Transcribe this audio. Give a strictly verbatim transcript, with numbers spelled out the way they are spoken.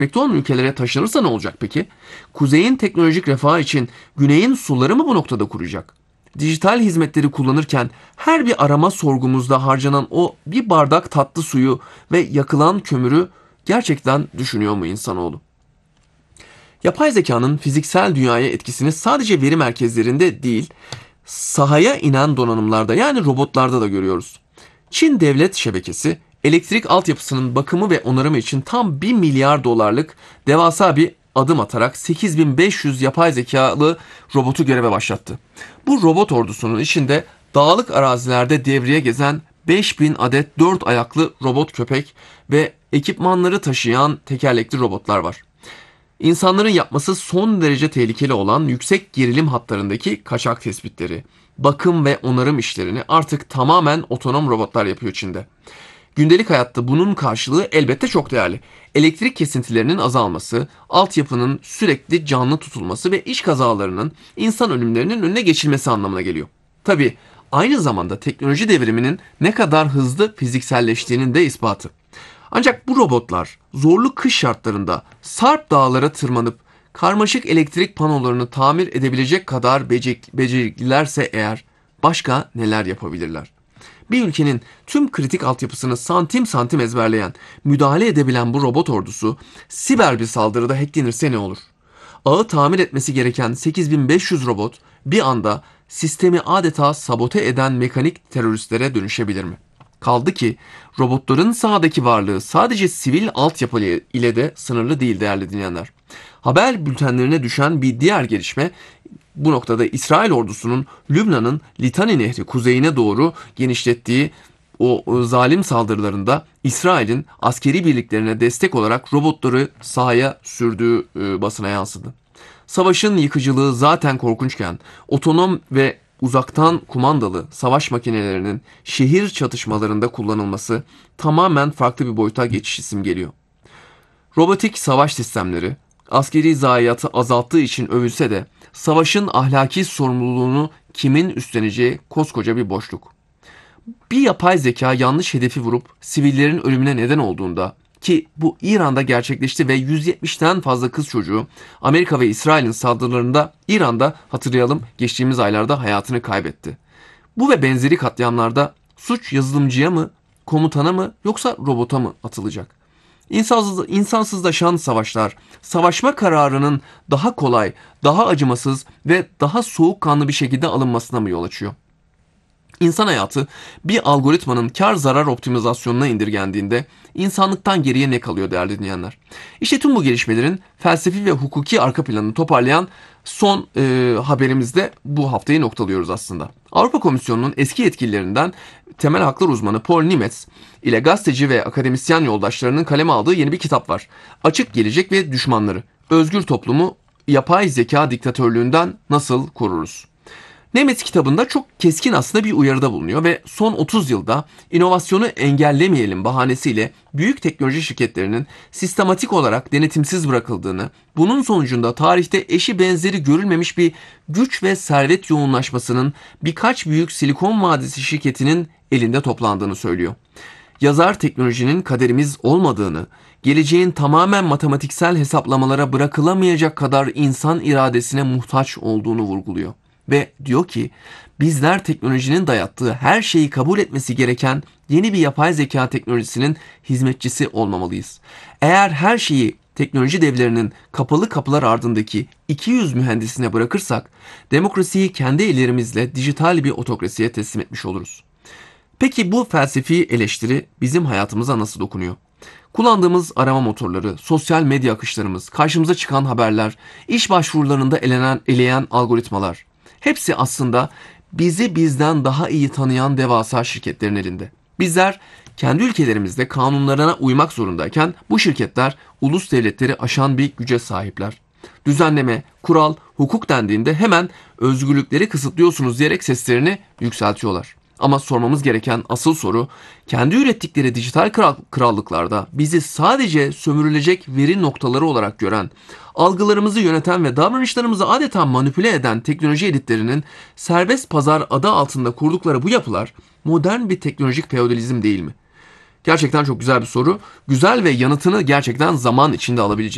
olan ülkelere taşınırsa ne olacak peki? Kuzeyin teknolojik refahı için güneyin suları mı bu noktada kuruyacak? Dijital hizmetleri kullanırken her bir arama sorgumuzda harcanan o bir bardak tatlı suyu ve yakılan kömürü gerçekten düşünüyor mu insanoğlu? Yapay zekanın fiziksel dünyaya etkisini sadece veri merkezlerinde değil, sahaya inen donanımlarda yani robotlarda da görüyoruz. Çin Devlet Şebekesi, elektrik altyapısının bakımı ve onarımı için tam bir milyar dolarlık devasa bir adım atarak sekiz bin beş yüz yapay zekalı robotu göreve başlattı. Bu robot ordusunun içinde dağlık arazilerde devreye gezen beş bin adet dört ayaklı robot köpek ve ekipmanları taşıyan tekerlekli robotlar var. İnsanların yapması son derece tehlikeli olan yüksek gerilim hatlarındaki kaçak tespitleri, bakım ve onarım işlerini artık tamamen otonom robotlar yapıyor Çin'de. Gündelik hayatta bunun karşılığı elbette çok değerli. Elektrik kesintilerinin azalması, altyapının sürekli canlı tutulması ve iş kazalarının insan ölümlerinin önüne geçilmesi anlamına geliyor. Tabii aynı zamanda teknoloji devriminin ne kadar hızlı fizikselleştiğinin de ispatı. Ancak bu robotlar zorlu kış şartlarında Sarp dağlara tırmanıp karmaşık elektrik panolarını tamir edebilecek kadar beceriklilerse eğer başka neler yapabilirler? Bir ülkenin tüm kritik altyapısını santim santim ezberleyen, müdahale edebilen bu robot ordusu siber bir saldırıda hacklenirse ne olur? Ağı tamir etmesi gereken sekiz bin beş yüz robot bir anda sistemi adeta sabote eden mekanik teröristlere dönüşebilir mi? Kaldı ki robotların sahadaki varlığı sadece sivil altyapı ile de sınırlı değil değerli dinleyenler. Haber bültenlerine düşen bir diğer gelişme bu noktada İsrail ordusunun Lübnan'ın Litani Nehri kuzeyine doğru genişlettiği o zalim saldırılarında İsrail'in askeri birliklerine destek olarak robotları sahaya sürdüğü basına yansıdı. Savaşın yıkıcılığı zaten korkunçken otonom ve uzaktan kumandalı savaş makinelerinin şehir çatışmalarında kullanılması tamamen farklı bir boyuta geçiş simgeliyor. Robotik savaş sistemleri askeri zayiatı azalttığı için övülse de savaşın ahlaki sorumluluğunu kimin üstleneceği koskoca bir boşluk. Bir yapay zeka yanlış hedefi vurup sivillerin ölümüne neden olduğunda ki bu İran'da gerçekleşti ve yüz yetmişten fazla kız çocuğu Amerika ve İsrail'in saldırılarında İran'da hatırlayalım geçtiğimiz aylarda hayatını kaybetti. Bu ve benzeri katliamlarda suç yazılımcıya mı, komutana mı yoksa robota mı atılacak? İnsansız, insansızlaşan savaşlar, savaşma kararının daha kolay, daha acımasız ve daha soğukkanlı bir şekilde alınmasına mı yol açıyor? İnsan hayatı bir algoritmanın kar zarar optimizasyonuna indirgendiğinde insanlıktan geriye ne kalıyor değerli dinleyenler? İşte tüm bu gelişmelerin felsefi ve hukuki arka planını toparlayan son e, haberimizde bu haftayı noktalıyoruz aslında. Avrupa Komisyonu'nun eski yetkililerinden temel haklar uzmanı Paul Nimetz ile gazeteci ve akademisyen yoldaşlarının kaleme aldığı yeni bir kitap var. Açık Gelecek ve Düşmanları. Özgür toplumu yapay zeka diktatörlüğünden nasıl koruruz? Nemetz kitabında çok keskin aslında bir uyarıda bulunuyor ve son otuz yılda inovasyonu engellemeyelim bahanesiyle büyük teknoloji şirketlerinin sistematik olarak denetimsiz bırakıldığını, bunun sonucunda tarihte eşi benzeri görülmemiş bir güç ve servet yoğunlaşmasının birkaç büyük Silikon Vadisi şirketinin elinde toplandığını söylüyor. Yazar teknolojinin kaderimiz olmadığını, geleceğin tamamen matematiksel hesaplamalara bırakılamayacak kadar insan iradesine muhtaç olduğunu vurguluyor. Ve diyor ki bizler teknolojinin dayattığı her şeyi kabul etmesi gereken yeni bir yapay zeka teknolojisinin hizmetçisi olmamalıyız. Eğer her şeyi teknoloji devlerinin kapalı kapılar ardındaki iki yüz mühendisine bırakırsak demokrasiyi kendi ellerimizle dijital bir otokrasiye teslim etmiş oluruz. Peki bu felsefi eleştiri bizim hayatımıza nasıl dokunuyor? Kullandığımız arama motorları, sosyal medya akışlarımız, karşımıza çıkan haberler, iş başvurularında elenen, eleyen algoritmalar hepsi aslında bizi bizden daha iyi tanıyan devasa şirketlerin elinde. Bizler kendi ülkelerimizde kanunlarına uymak zorundayken bu şirketler ulus devletleri aşan bir güce sahipler. Düzenleme, kural, hukuk dendiğinde hemen özgürlükleri kısıtlıyorsunuz diyerek seslerini yükseltiyorlar. Ama sormamız gereken asıl soru, kendi ürettikleri dijital kral, krallıklarda bizi sadece sömürülecek veri noktaları olarak gören, algılarımızı yöneten ve davranışlarımızı adeta manipüle eden teknoloji elitlerinin serbest pazar adı altında kurdukları bu yapılar modern bir teknolojik feodalizm değil mi? Gerçekten çok güzel bir soru. Güzel ve yanıtını gerçekten zaman içinde alabileceğiz.